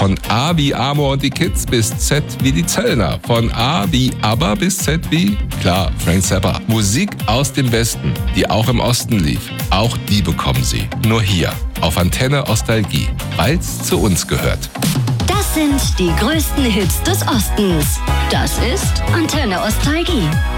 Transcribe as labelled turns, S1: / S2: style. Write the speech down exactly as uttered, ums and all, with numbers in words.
S1: Von A wie Amor und die Kids bis Z wie die Zöllner. Von A wie ABBA bis Z wie, klar, Frank Zappa. Musik aus dem Westen, die auch im Osten lief. Auch die bekommen Sie. Nur hier, auf Antenne Ostalgie, weil's zu uns gehört.
S2: Das sind die größten Hits des Ostens. Das ist Antenne Ostalgie.